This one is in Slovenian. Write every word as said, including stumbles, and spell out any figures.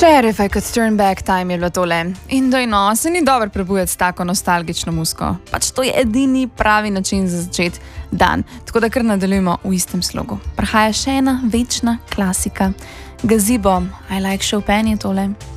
Sheriff, I could turn back time je bilo tole. In dojno, se ni dobro prebujati s tako nostalgično muziko. Pač to je edini pravi način za začeti dan. Tako da kar nadaljujemo v istem slogu. Prihaja še ena večna klasika. Gazebo, I like Chopin je tole.